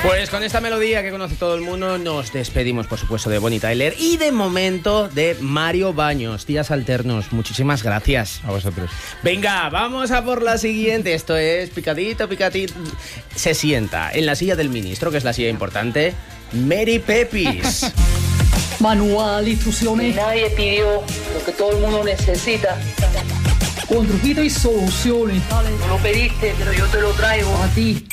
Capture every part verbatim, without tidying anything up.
Pues con esta melodía que conoce todo el mundo nos despedimos, por supuesto, de Bonnie Tyler y de momento de Mario Baños. Días alternos, muchísimas gracias. A vosotros. Venga, vamos a por la siguiente. Esto es picadito, picadito. Se sienta en la silla del ministro, que es la silla importante, Mary Pepis. Manual, instrucciones. Nadie pidió lo que todo el mundo necesita. Con truquitos y soluciones. No lo pediste, pero yo te lo traigo A ti.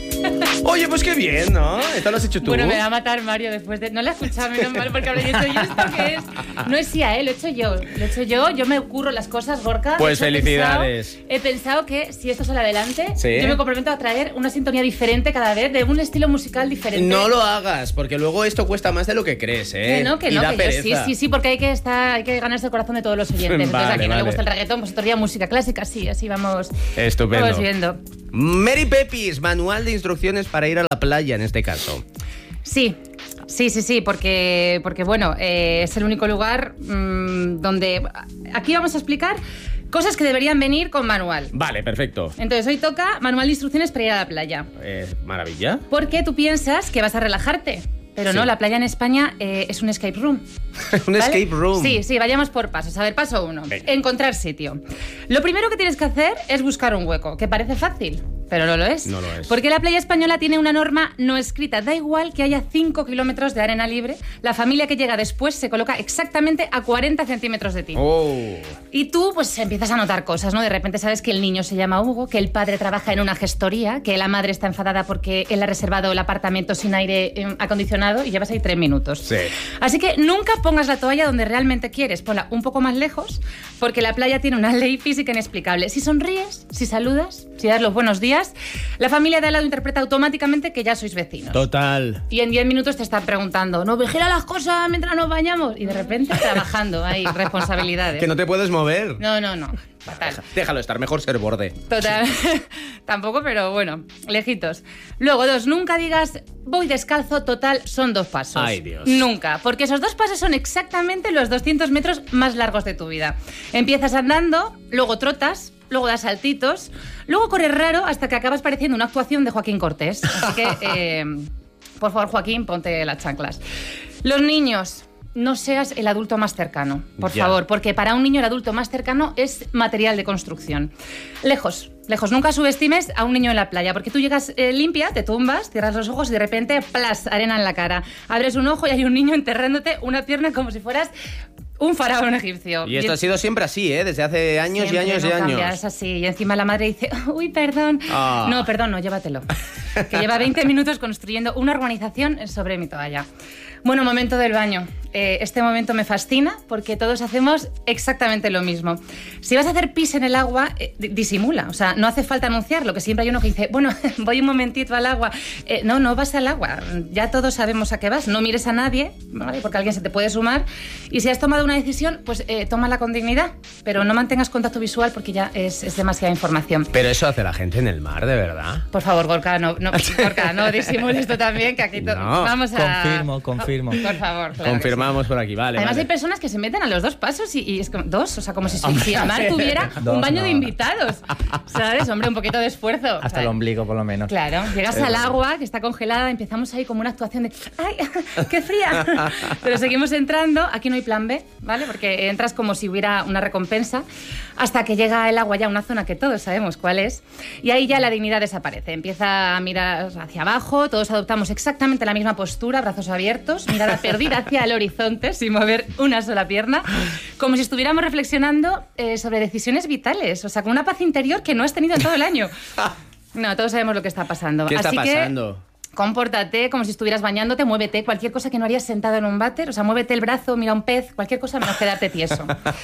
Oye, pues qué bien, ¿no? ¿Esto lo has hecho tú? Bueno, me va a matar Mario después de... No lo he escuchado, menos mal, porque habré dicho yo, ¿esto qué es? No es sí a él, lo he hecho yo. Lo he hecho yo, yo me ocurro las cosas, Gorka. Pues he felicidades. Pensado, he pensado que si esto sale adelante, ¿Sí? yo me comprometo a traer una sintonía diferente cada vez, de un estilo musical diferente. No lo hagas, porque luego esto cuesta más de lo que crees, ¿eh? Que no, que y no, da que pereza. yo, sí, sí, sí, porque hay que estar, hay que ganarse el corazón de todos los oyentes. Vale, Entonces, a quien no vale. le gusta el reggaetón, pues otro día música clásica, sí, así vamos. Estupendo. Vamos viendo. Mary Pepis, manual de instrucciones para ir a la playa en este caso. Sí, sí, sí, sí, porque, porque bueno, eh, es el único lugar mmm, donde... Aquí vamos a explicar cosas que deberían venir con manual. Vale, perfecto. Entonces, hoy toca manual de instrucciones para ir a la playa. Eh, maravilla. Porque tú piensas que vas a relajarte, pero Sí. no, la playa en España eh, es un escape room. Un ¿Vale? escape room. Sí, sí, vayamos por pasos. A ver, paso uno. Venga. Encontrar sitio. Lo primero que tienes que hacer es buscar un hueco, que parece fácil, pero no lo es. No lo es. Porque la playa española tiene una norma no escrita. Da igual que haya cinco kilómetros de arena libre, la familia que llega después se coloca exactamente a cuarenta centímetros de ti. Oh. Y tú, pues, empiezas a notar cosas, ¿no? De repente sabes que el niño se llama Hugo, que el padre trabaja en una gestoría, que la madre está enfadada porque él ha reservado el apartamento sin aire eh, acondicionado y llevas ahí tres minutos. Sí. Así que nunca pongas la toalla donde realmente quieres. Ponla un poco más lejos, porque la playa tiene una ley física inexplicable. Si sonríes, si saludas, si das los buenos días, la familia de al lado interpreta automáticamente que ya sois vecinos. Total. Y en diez minutos te están preguntando, ¿nos vigila las cosas mientras nos bañamos? Y de repente trabajando, hay responsabilidades. Que no te puedes mover. No, no, no. Fatal. Déjalo estar, mejor ser borde. Total. Tampoco, pero bueno, lejitos. Luego, dos, nunca digas voy descalzo, total, son dos pasos. Ay, Dios. Nunca, porque esos dos pasos son exactamente los doscientos metros más largos de tu vida. Empiezas andando, luego trotas, luego das saltitos, luego corres raro hasta que acabas pareciendo una actuación de Joaquín Cortés. Así que, eh, por favor, Joaquín, ponte las chanclas. Los niños... No seas el adulto más cercano, por Ya. favor, porque para un niño el adulto más cercano es material de construcción. Lejos, lejos, nunca subestimes a un niño en la playa, porque tú llegas eh, limpia, te tumbas, cierras los ojos y de repente, ¡plas!, arena en la cara. Abres un ojo y hay un niño enterrándote una pierna como si fueras un faraón egipcio. Y esto ha sido siempre así, ¿eh? Desde hace años Siempre y años no y años. cambia, es así. Y encima la madre dice, uy, perdón. Ah. No, perdón, no, llévatelo. Que lleva veinte minutos construyendo una urbanización sobre mi toalla. Bueno, momento del baño. Eh, este momento me fascina porque todos hacemos exactamente lo mismo. Si vas a hacer pis en el agua, eh, disimula. O sea, no hace falta anunciarlo, que siempre hay uno que dice, bueno, voy un momentito al agua. Eh, no, no vas al agua. Ya todos sabemos a qué vas. No mires a nadie, ¿vale? Porque alguien se te puede sumar. Y si has tomado una decisión, pues eh, tómala con dignidad. Pero no mantengas contacto visual porque ya es, es demasiada información. Pero eso hace la gente en el mar, ¿de verdad? Por favor, Gorka, no, no, Gorka, no disimules tú también, que aquí to- No. vamos a... Confirmo, confirmo. Por favor, claro. Confirmamos por aquí, vale. Además vale. hay personas que se meten a los dos pasos y, y es como, dos, o sea, como si, si el mar tuviera Dos, un baño no. de invitados, ¿sabes? Hombre, un poquito de esfuerzo. Hasta ¿sabes? el ombligo, por lo menos. Claro, llegas al agua que está congelada, empezamos ahí como una actuación de ¡ay, qué fría! Pero seguimos entrando, aquí no hay plan B, ¿vale? Porque entras como si hubiera una recompensa hasta que llega el agua ya a una zona que todos sabemos cuál es y ahí ya la dignidad desaparece. Empieza a mirar hacia abajo, todos adoptamos exactamente la misma postura, brazos abiertos, mirada perdida hacia el horizonte sin mover una sola pierna, como si estuviéramos reflexionando eh, sobre decisiones vitales, o sea, con una paz interior que no has tenido en todo el año. No, todos sabemos lo que está pasando. ¿Qué está Así pasando? Que compórtate como si estuvieras bañándote, muévete, cualquier cosa que no harías sentado en un váter, o sea, muévete el brazo, mira un pez, cualquier cosa menos quedarte tieso.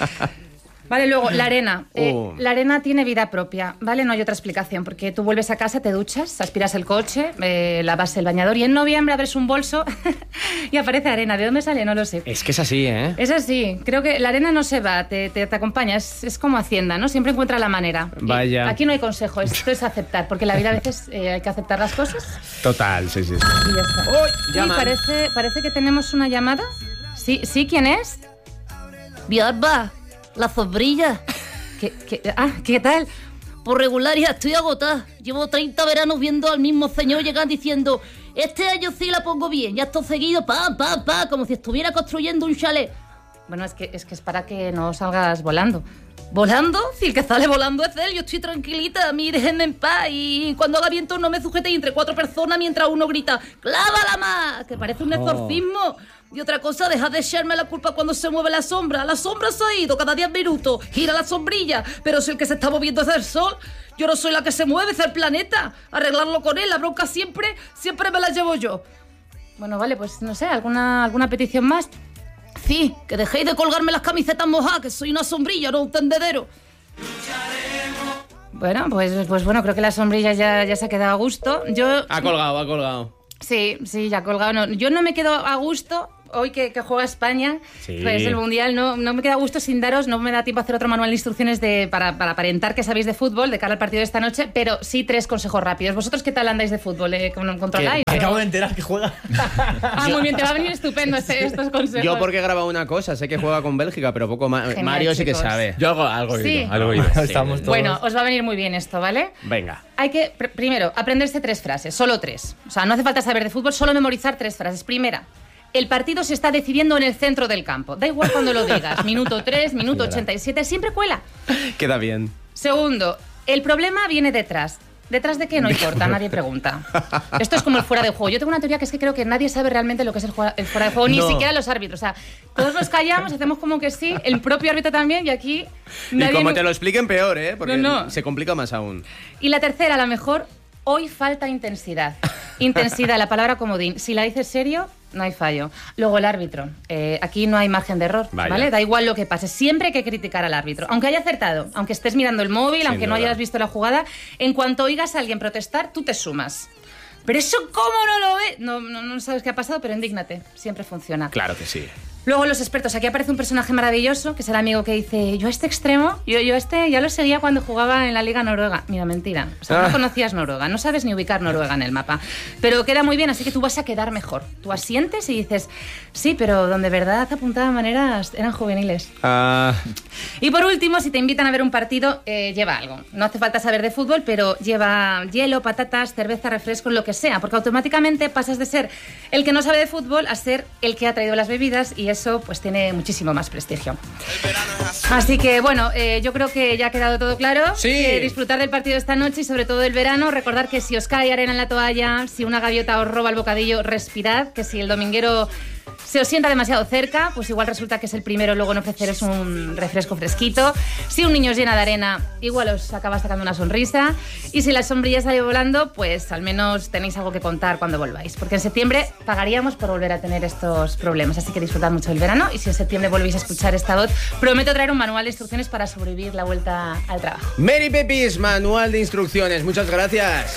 Vale, luego, la arena. Eh, Oh. La arena tiene vida propia, ¿vale? No hay otra explicación, porque tú vuelves a casa, te duchas, aspiras el coche, eh, lavas el bañador y en noviembre abres un bolso y aparece arena. ¿De dónde sale? No lo sé. Es que es así, ¿eh? Es así, creo que la arena no se va, te, te, te acompaña, es, es como Hacienda, ¿no? Siempre encuentra la manera. Y Vaya. aquí no hay consejo, esto es aceptar, porque en la vida a veces eh, hay que aceptar las cosas Total, sí, sí, sí. y ya está. ¡Uy! Uy, Llaman. parece, parece que tenemos una llamada. Sí, sí, ¿quién es? Biorba, la sombrilla. ¿Qué, qué, ah, ¿qué tal? por regularidad estoy agotada. Llevo treinta veranos viendo al mismo señor llegar diciendo, este año sí la pongo bien, ya estoy seguido, pa, pa, pa, como si estuviera construyendo un chalet. Bueno, es que, es que es para que no salgas volando. ¿Volando? Si el que sale volando es él, yo estoy tranquilita, a mí déjenme en paz. Y cuando haga viento no me sujetéis entre cuatro personas mientras uno grita ¡clávala más! Que parece un exorcismo. Oh. Y otra cosa, dejad de echarme la culpa cuando se mueve la sombra. La sombra se ha ido cada diez minutos, gira la sombrilla. Pero si el que se está moviendo es el sol, yo no soy la que se mueve, es el planeta. Arreglarlo con él, la bronca siempre, siempre me la llevo yo. Bueno, vale, pues no sé, ¿alguna, alguna petición más? Sí, que dejéis de colgarme las camisetas mojadas, que soy una sombrilla, no un tendedero. Bueno, pues, pues bueno, creo que la sombrilla ya, ya se ha quedado a gusto. Yo... Ha colgado, ha colgado. Sí, sí, ya ha colgado. No, yo no me quedo a gusto... Hoy que, que juega España, sí. Pues el Mundial, no, no me queda a gusto sin daros, no me da tiempo a hacer otro manual de instrucciones de, para, para aparentar que sabéis de fútbol de cara al partido de esta noche, pero sí tres consejos rápidos. ¿Vosotros qué tal andáis de fútbol? ¿Eh? ¿Controláis? Me acabo de enterar que juega. Ah, muy bien, te va a venir estupendo este, estos consejos. Yo porque he grabado una cosa, sé que juega con Bélgica, pero poco más. Genial, Mario sí que chicos. sabe. Yo algo, algo he Sí. oído, algo he oído. Sí. Estamos todos... Bueno, os va a venir muy bien esto, ¿vale? Venga. Hay que, pr- primero, aprenderse tres frases, solo tres. O sea, no hace falta saber de fútbol, solo memorizar tres frases. Primera, el partido se está decidiendo en el centro del campo. Da igual cuando lo digas. Minuto tres, minuto ochenta y siete, siempre cuela. Queda bien. Segundo, el problema viene detrás. ¿Detrás de qué? No importa, nadie pregunta. Esto es como el fuera de juego. Yo tengo una teoría que es que creo que nadie sabe realmente lo que es el, juega- el fuera de juego, ni No. siquiera los árbitros. O sea, todos nos callamos, hacemos como que sí, el propio árbitro también, y aquí nadie... Y como no- te lo expliquen, peor, ¿eh? Porque No, no. se complica más aún. Y la tercera, a lo mejor, hoy falta intensidad. Intensidad, la palabra comodín. Si la dices serio, no hay fallo. Luego el árbitro. Eh, aquí no hay margen de error, Vaya. ¿vale? Da igual lo que pase. Siempre hay que criticar al árbitro. Aunque haya acertado, aunque estés mirando el móvil, Sin aunque no duda. hayas visto la jugada, en cuanto oigas a alguien protestar, tú te sumas. Pero eso, ¿cómo no lo ves? No, no, no sabes qué ha pasado, pero indígnate. Siempre funciona. Claro que sí. Luego los expertos. Aquí aparece un personaje maravilloso, que es el amigo que dice, yo a este extremo, yo, yo a este ya lo seguía cuando jugaba en la Liga Noruega. Mira, mentira. O sea, Ah. no conocías Noruega, no sabes ni ubicar Noruega en el mapa. Pero queda muy bien, así que tú vas a quedar mejor. Tú asientes y dices, sí, pero donde verdad apuntaba maneras eran juveniles. Ah, Y por último, si te invitan a ver un partido, eh, lleva algo. No hace falta saber de fútbol, pero lleva hielo, patatas, cerveza, refresco, lo que sea, porque automáticamente pasas de ser el que no sabe de fútbol a ser el que ha traído las bebidas, y eso pues tiene muchísimo más prestigio. Así que bueno, eh, yo creo que ya ha quedado todo claro. Sí. Que disfrutar del partido esta noche y sobre todo del verano. Recordar que si os cae arena en la toalla, si una gaviota os roba el bocadillo, respirad, que si el dominguero se os sienta demasiado cerca, pues igual resulta que es el primero luego en ofreceros un refresco fresquito. Si un niño os llena de arena, igual os acaba sacando una sonrisa. Y si la sombrilla sale volando, pues al menos tenéis algo que contar cuando volváis. Porque en septiembre pagaríamos por volver a tener estos problemas. Así que disfrutad mucho del verano. Y si en septiembre volvéis a escuchar esta voz, prometo traer un manual de instrucciones para sobrevivir la vuelta al trabajo. Mary Pepis, manual de instrucciones. Muchas gracias.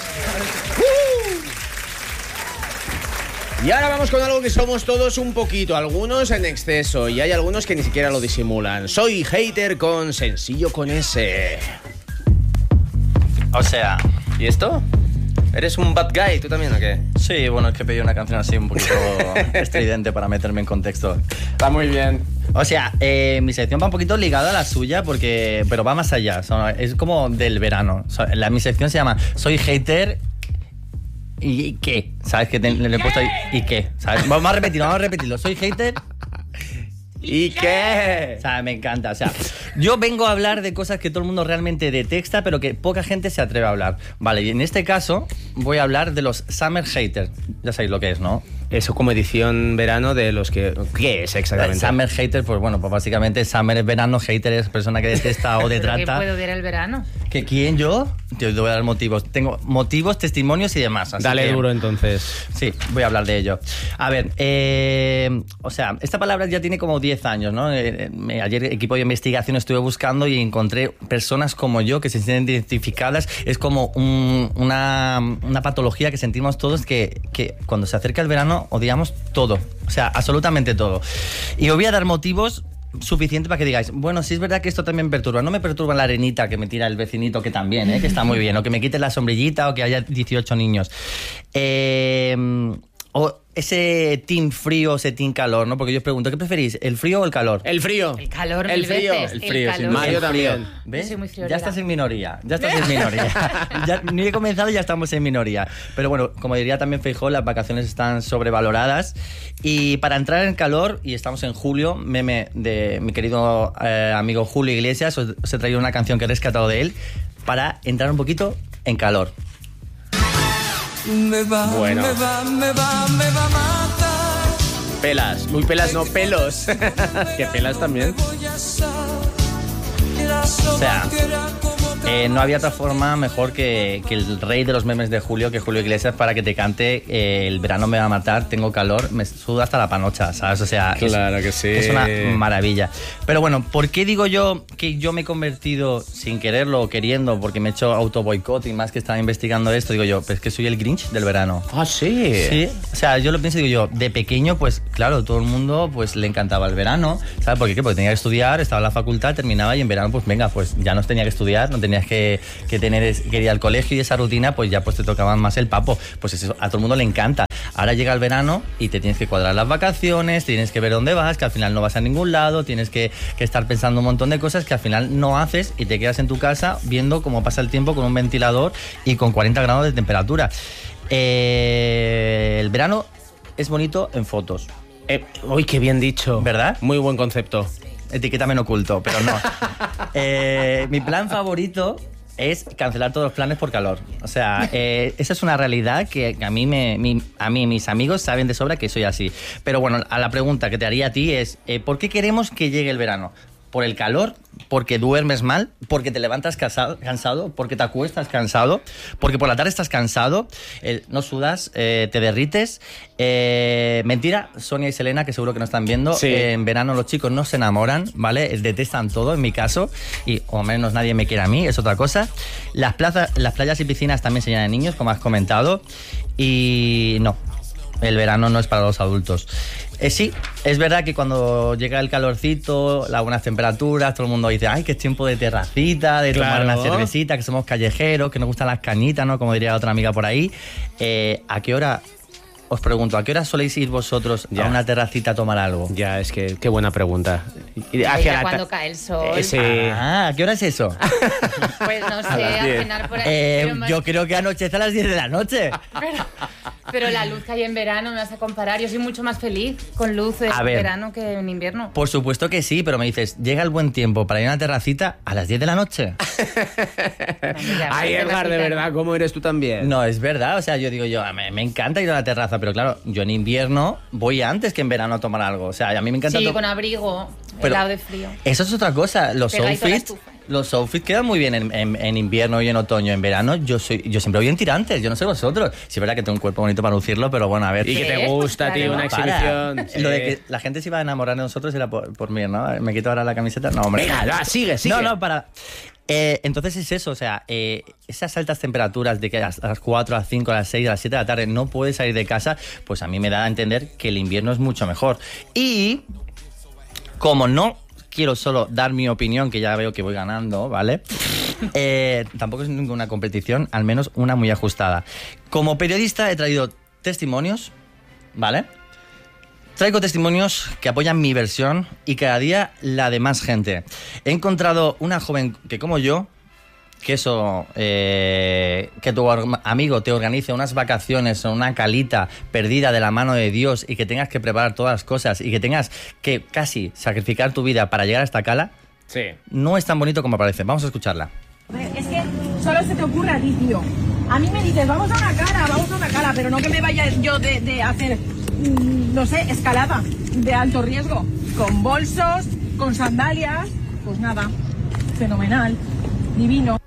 Y ahora vamos con algo que somos todos un poquito, algunos en exceso, y hay algunos que ni siquiera lo disimulan. Soy hater con sencillo con S. O sea, ¿Y esto? ¿Eres un bad guy? ¿Tú también o qué? sí, bueno, es que pedí una canción así un poquito estridente para meterme en contexto. Está muy bien. O sea, eh, mi sección va un poquito ligada a la suya, porque, pero va más allá. O sea, es como del verano. O sea, la, mi sección se llama Soy hater... ¿Y qué? ¿Sabes? Que te- le he puesto ahí. ¿Y qué? ¿Sabes? Vamos a repetirlo, vamos a repetirlo. Soy hater. ¿Y qué? O sea, me encanta. O sea, yo vengo a hablar de cosas que todo el mundo realmente detesta, pero que poca gente se atreve a hablar. Vale, y en este caso voy a hablar de los Summer Haters. Ya sabéis lo que es, ¿no? Eso como edición verano de los que... ¿Qué es exactamente? Summer Hater, pues bueno, pues básicamente Summer es verano, hater es persona que detesta o ¿Pero qué detrata. puedo odiar el verano? ¿Que quién yo? Te voy a dar motivos. Tengo motivos, testimonios y demás. Así Dale que- duro entonces. Sí, voy a hablar de ello. A ver, eh, o sea, esta palabra ya tiene como diez años, ¿no? Eh, eh, ayer, equipo de investigación, estuve buscando y encontré personas como yo que se sienten identificadas. Es como un- una, una patología que sentimos todos que, que cuando se acerca el verano odiamos todo. O sea, absolutamente todo. Y os voy a dar motivos suficiente para que digáis, bueno, sí es verdad que esto también perturba. No me perturba la arenita que me tira el vecinito, que también, ¿eh? Que está muy bien. O que me quite la sombrillita o que haya dieciocho niños. Eh... o ese team frío, ese team calor, ¿no? Porque yo os pregunto, ¿qué preferís, el frío o el calor? El frío. El calor El mil frío. veces. El frío, sin calor. más. Mario El frío. también. ¿Ves? Yo soy muy Ya friolera. estás en minoría, ya estás en minoría. Ya, ni he comenzado y ya estamos en minoría. Pero bueno, como diría también Feijóo, las vacaciones están sobrevaloradas. Y para entrar en calor, y estamos en julio, meme de mi querido eh, amigo Julio Iglesias, os, os he traído una canción que he rescatado de él para entrar un poquito en calor. Me va, Bueno. me va, me va, me va a matar. Pelas. Muy pelas, no pelos. Que pelas también. O sea, eh, no había otra forma mejor que, que el rey de los memes de Julio, que Julio Iglesias, para que te cante eh, el verano me va a matar, tengo calor, me suda hasta la panocha, ¿sabes? O sea, es- Claro que sí. es una maravilla. Pero bueno, ¿por qué digo yo que yo me he convertido, sin quererlo o queriendo, porque me he hecho auto boicot y más que estaba investigando esto, digo yo, pues que soy el Grinch del verano? Ah, sí. Sí, o sea, yo lo pienso y digo yo, de pequeño, pues claro, todo el mundo pues le encantaba el verano, ¿sabes? ¿Por qué? Porque tenía que estudiar, estaba en la facultad, terminaba y en verano pues venga, pues ya no tenía que estudiar, no tenías que, que tener es- que ir al colegio y esa rutina, pues ya pues te tocaba más el papo. Pues eso a todo el mundo le encanta. Ahora llega el verano y te tienes que cuadrar las vacaciones, tienes que ver dónde vas, que al final no vas a ningún lado, tienes que, que estar pensando un montón de cosas que al final no haces y te quedas en tu casa viendo cómo pasa el tiempo con un ventilador y con cuarenta grados de temperatura. Eh, el verano es bonito en fotos, Eh, uy, qué bien dicho. ¿verdad? Muy buen concepto. Etiquétame en oculto, pero no. Eh, mi plan favorito es cancelar todos los planes por calor. O sea, eh, esa es una realidad que a mí, me, mi- a mí mis amigos saben de sobra que soy así. Pero bueno, a la pregunta que te haría a ti es, eh, ¿por qué queremos que llegue el verano? ¿Por el calor? ¿Porque duermes mal? ¿Porque te levantas cansado? cansado ¿Porque te acuestas cansado? ¿Porque por la tarde estás cansado? Eh, ¿No sudas? Eh, ¿Te derrites? Eh, mentira, Sonia y Selena, que seguro que no están viendo, Sí. eh, en verano los chicos no se enamoran, ¿vale? Eh, Detestan todo, en mi caso, y o menos nadie me quiere a mí, es otra cosa. Las, plazas, las playas y piscinas también se llenan de niños, como has comentado, y no, el verano no es para los adultos. Eh, sí, es verdad que cuando llega el calorcito, las buenas temperaturas, todo el mundo dice, ay, que es tiempo de terracita, de tomar Claro. una cervecita, que somos callejeros, que nos gustan las cañitas, ¿no? Como diría otra amiga por ahí. Eh, ¿A qué hora, os pregunto, a qué hora soléis ir vosotros Ya. a una terracita a tomar algo? Ya, es que qué buena pregunta. Y Ahí hacia ya la ta- cuando cae el sol. Eh, sí. Ah, ¿a qué hora es eso? Pues no sé, las al diez. cenar por ahí. Eh, pero, más- yo creo que anochece a las diez de la noche. pero, pero la luz que hay en verano no vas a comparar. Yo soy mucho más feliz con luz en A ver. verano que en invierno. Por supuesto que sí, pero me dices, llega el buen tiempo para ir a una terracita a las diez de la noche. Mira, Ay, una Edgar, de terracita, verdad, ¿cómo eres tú también? No, es verdad, o sea, yo digo yo, me, me encanta ir a la terraza, pero claro, yo en invierno voy antes que en verano a tomar algo. O sea, a mí me encanta... Sí, to- con abrigo, Pero helado de frío. Eso es otra cosa, los Pegadito a la outfits, estufa. los outfits quedan muy bien en, en- en invierno y en otoño. En verano yo soy, yo siempre voy en tirantes, yo no sé vosotros. Sí, es verdad que tengo un cuerpo bonito para lucirlo, pero bueno, a ver. Y que te ¿Ves? gusta, Pues tío, claro. una Para. exhibición. Sí. Lo de que la gente se iba a enamorar de nosotros era por, por mí, ¿no? Me quito ahora la camiseta. No, hombre. Venga, va, sigue, sigue. No, no, para. Eh, entonces es eso, o sea, eh, esas altas temperaturas de que a las cuatro, a las cinco, a las seis, a las siete de la tarde no puedes salir de casa, pues a mí me da a entender que el invierno es mucho mejor. Y como no quiero solo dar mi opinión, que ya veo que voy ganando, ¿vale? Eh, tampoco es ninguna competición, al menos una muy ajustada. Como periodista he traído testimonios, ¿vale? Traigo testimonios que apoyan mi versión y cada día la de más gente. He encontrado una joven que, como yo, que eso, eh, que tu or- amigo te organice unas vacaciones o una calita perdida de la mano de Dios y que tengas que preparar todas las cosas y que tengas que casi sacrificar tu vida para llegar a esta cala, Sí. no es tan bonito como parece. Vamos a escucharla. Es que solo se te ocurre a ti, tío. A mí me dices, vamos a una cala, vamos a una cala, pero no que me vaya yo de, de hacer, mm, no sé, escalada de alto riesgo. Con bolsos, con sandalias, pues nada, fenomenal, divino.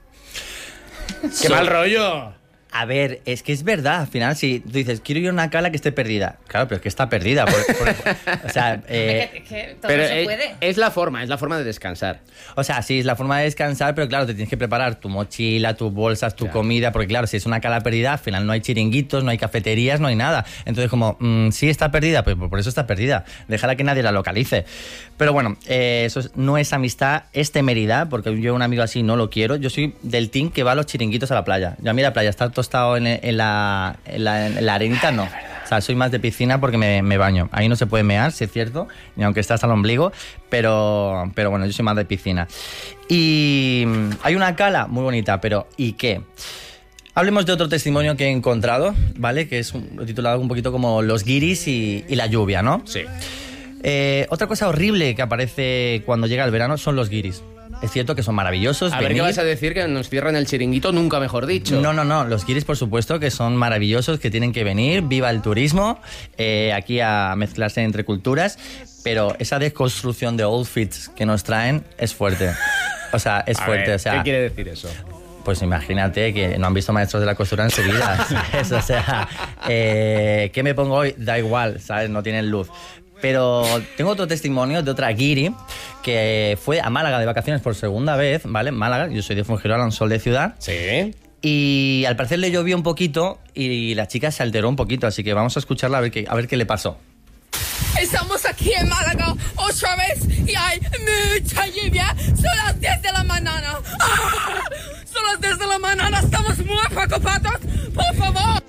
¡Qué mal rollo! A ver, es que es verdad, al final, si tú dices, quiero ir a una cala que esté perdida. Claro, pero es que está perdida. por- por- o sea, eh, Es que, que todo Pero se es, puede. es la forma, es la forma de descansar. O sea, sí, es la forma de descansar, pero claro, te tienes que preparar tu mochila, tus bolsas, tu Claro. comida, porque claro, si es una cala perdida, al final no hay chiringuitos, no hay cafeterías, no hay nada. Entonces, como, mm, sí está perdida, pues por eso está perdida. Déjala que nadie la localice. Pero bueno, eh, eso es- no es amistad, es temeridad, porque yo un amigo así no lo quiero. Yo soy del team que va a los chiringuitos a la playa. Yo a mí la playa, estar tostado en, en la, en, la, en la arenita, no. sea, soy más de piscina porque me, me baño. Ahí no se puede mear, si es cierto, ni aunque estás al ombligo, pero, pero bueno, yo soy más de piscina. Y hay una cala muy bonita, pero ¿y qué? Hablemos de otro testimonio que he encontrado, ¿vale? Que es un, titulado un poquito como Los guiris y, y la lluvia, ¿no? Sí. Eh, otra cosa horrible que aparece cuando llega el verano son los guiris. Es cierto que son maravillosos. A ver, venir. ¿qué vas a decir? Que nos cierran el chiringuito, nunca mejor dicho. No, no, no. Los guiris, por supuesto, que son maravillosos, que tienen que venir. Viva el turismo. Eh, aquí a mezclarse entre culturas. Pero esa desconstrucción de outfits que nos traen es fuerte. O sea, es A fuerte. ver, o sea, ¿qué quiere decir eso? Pues imagínate que no han visto Maestros de la Costura en su vida, ¿sabes? O sea, eh, ¿qué me pongo hoy? Da igual, ¿sabes? No tienen luz. Pero tengo otro testimonio de otra guiri que fue a Málaga de vacaciones por segunda vez, ¿vale? Málaga, yo soy de Fuengirola, un sol de ciudad. Sí. Y al parecer le llovió un poquito y la chica se alteró un poquito, así que vamos a escucharla a ver qué, a ver qué le pasó. Estamos aquí en Málaga otra vez y hay mucha lluvia. Son las diez de la mañana. ¡Ah! Son las diez de la mañana. Estamos muy preocupados. Por favor.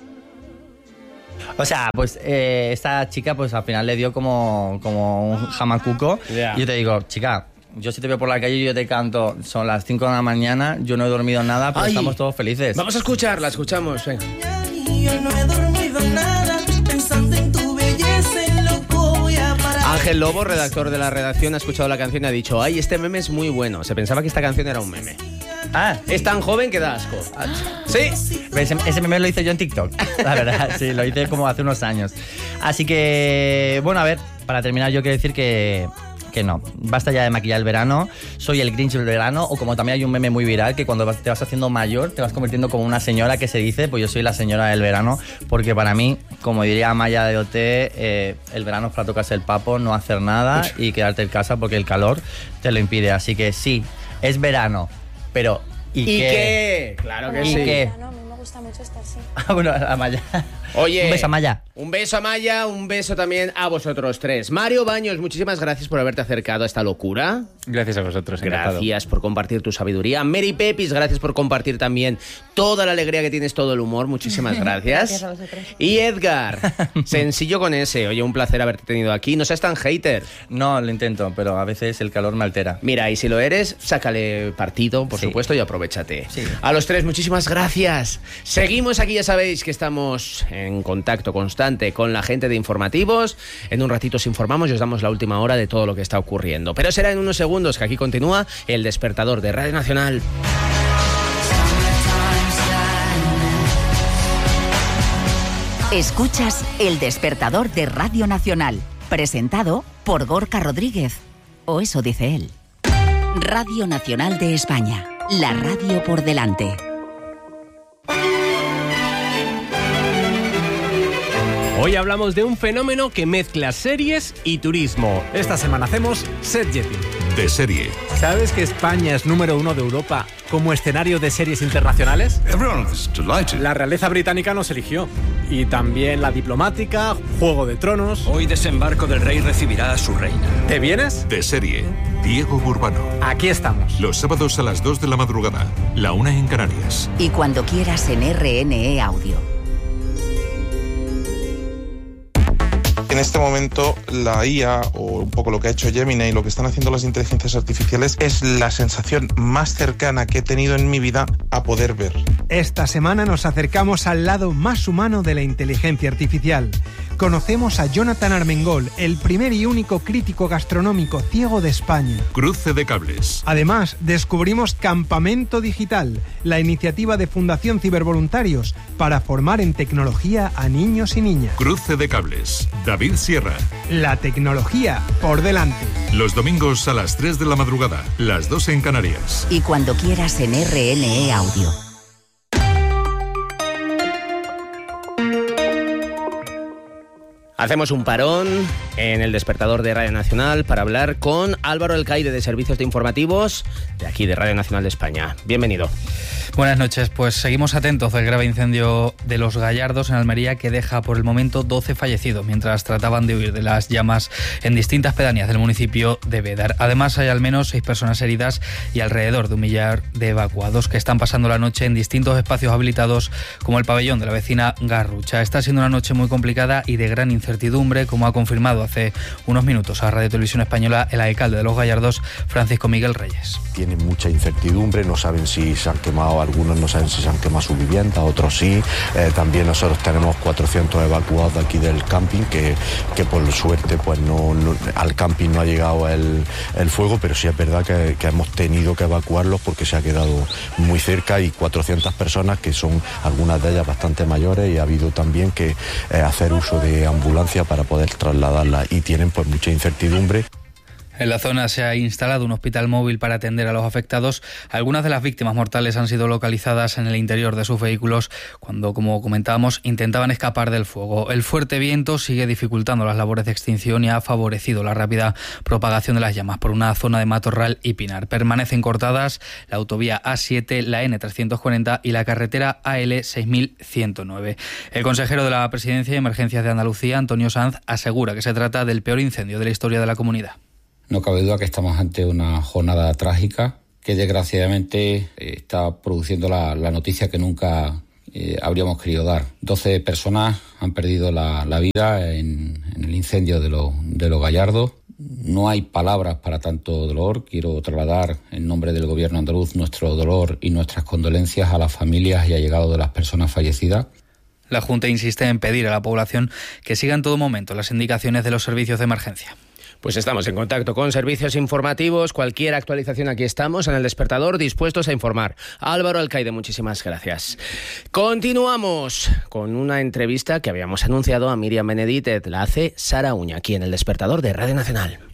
O sea, pues eh, esta chica pues al final le dio como, como un jamacuco. Yeah. Y yo te digo, chica, yo si te veo por la calle y yo te canto, son las cinco de la mañana, yo no he dormido nada, pero Ay. estamos todos felices. Vamos a escucharla, escuchamos. Venga. Yo no he dormido nada, pensando en tu belleza, loco voy a parar. Ángel Lobo, redactor de la redacción, ha escuchado la canción y ha dicho, ay, este meme es muy bueno. Se pensaba que esta canción era un meme. Ah, Es tan joven que da asco. ¿Sí? ese, ese meme lo hice yo en TikTok, la verdad, sí, lo hice como hace unos años. Así que, bueno, a ver, para terminar yo quiero decir que, que no, basta ya de maquillar el verano, soy el Grinch del verano, o como también hay un meme muy viral, que cuando vas- te vas haciendo mayor, te vas convirtiendo como una señora que se dice, pues yo soy la señora del verano, porque para mí, como diría Maya de O T, eh, el verano es para tocarse el papo, no hacer nada y quedarte en casa porque el calor te lo impide. Así que sí, es verano, pero ¿y, ¿Y qué? qué? Claro que ¿Y sí. qué? No, a mí me gusta mucho estar así. Ah, bueno, a Maya. Oye, Un beso a Maya. Un beso a Maya, un beso también a vosotros tres. Mario Baños, muchísimas gracias por haberte acercado a esta locura. Gracias a vosotros, encantado. Gracias por compartir tu sabiduría. Mary Pepis, gracias por compartir también toda la alegría que tienes, todo el humor. Muchísimas gracias. Gracias a vosotros. Y Edgar, sencillo con ese. Oye, un placer haberte tenido aquí. No seas tan hater. No, lo intento, pero a veces el calor me altera. Mira, y si lo eres, sácale partido, por Sí. supuesto, y aprovechate. Sí. A los tres, muchísimas gracias. Seguimos aquí, ya sabéis que estamos en contacto constante con la gente de informativos. En un ratito os informamos y os damos la última hora de todo lo que está ocurriendo. Pero será en unos segundos, que aquí continúa El Despertador de Radio Nacional. Escuchas El Despertador de Radio Nacional, presentado por Gorka Rodríguez. O eso dice él. Radio Nacional de España, la radio por delante. Hoy hablamos de un fenómeno que mezcla series y turismo. Esta semana hacemos set jetting. De serie. ¿Sabes que España es número uno de Europa como escenario de series internacionales? La realeza británica nos eligió. Y también la diplomática, Juego de Tronos. Hoy desembarco del rey recibirá a su reina. ¿Te vienes? De serie. Diego Burbano. Aquí estamos. Los sábados a las dos de la madrugada. La una en Canarias. Y cuando quieras en R N E Audio. En este momento la I A, o un poco lo que ha hecho Gemini y lo que están haciendo las inteligencias artificiales, es la sensación más cercana que he tenido en mi vida a poder ver. Esta semana nos acercamos al lado más humano de la inteligencia artificial. Conocemos a Jonathan Armengol, el primer y único crítico gastronómico ciego de España. Cruce de cables. Además, descubrimos Campamento Digital, la iniciativa de Fundación Cibervoluntarios para formar en tecnología a niños y niñas. Cruce de cables. David Sierra. La tecnología por delante. Los domingos a las tres de la madrugada, las dos en Canarias. Y cuando quieras en R N E Audio. Hacemos un parón en El Despertador de Radio Nacional para hablar con Álvaro Alcaide, de Servicios de Informativos de aquí, de Radio Nacional de España. Bienvenido. Buenas noches. Pues seguimos atentos del grave incendio de Los Gallardos en Almería, que deja por el momento doce fallecidos mientras trataban de huir de las llamas en distintas pedanías del municipio de Bédar. Además, hay al menos seis personas heridas y alrededor de un millar de evacuados que están pasando la noche en distintos espacios habilitados, como el pabellón de la vecina Garrucha. Está siendo una noche muy complicada y de gran incertidumbre, como ha confirmado hace unos minutos a Radio Televisión Española el alcalde de Los Gallardos, Francisco Miguel Reyes. Tienen mucha incertidumbre, no saben si se han quemado, algunos no saben si se han quemado su vivienda, otros sí. Eh, también nosotros tenemos cuatrocientos evacuados de aquí del camping, que, que por suerte pues no, no al camping no ha llegado el, el fuego, pero sí es verdad que, que hemos tenido que evacuarlos porque se ha quedado muy cerca, y cuatrocientas personas que son algunas de ellas bastante mayores, y ha habido también que eh, hacer uso de ambulancia para poder trasladarlas, y tienen pues mucha incertidumbre. En la zona se ha instalado un hospital móvil para atender a los afectados. Algunas de las víctimas mortales han sido localizadas en el interior de sus vehículos cuando, como comentábamos, intentaban escapar del fuego. El fuerte viento sigue dificultando las labores de extinción y ha favorecido la rápida propagación de las llamas por una zona de matorral y pinar. Permanecen cortadas la autovía A siete, la ene trescientos cuarenta y la carretera A ele seis mil ciento nueve. El consejero de la Presidencia y Emergencias de Andalucía, Antonio Sanz, asegura que se trata del peor incendio de la historia de la comunidad. No cabe duda que estamos ante una jornada trágica que desgraciadamente está produciendo la, la noticia que nunca eh, habríamos querido dar. doce personas han perdido la, la vida en, en el incendio de, lo, de Los Gallardos. No hay palabras para tanto dolor. Quiero trasladar en nombre del Gobierno andaluz nuestro dolor y nuestras condolencias a las familias y allegados de las personas fallecidas. La Junta insiste en pedir a la población que siga en todo momento las indicaciones de los servicios de emergencia. Pues estamos en contacto con servicios informativos. Cualquier actualización, aquí estamos en El Despertador, dispuestos a informar. Álvaro Alcaide, muchísimas gracias. Continuamos con una entrevista que habíamos anunciado a Miriam Benedítez. La hace Sara Uña, aquí en El Despertador de Radio Nacional.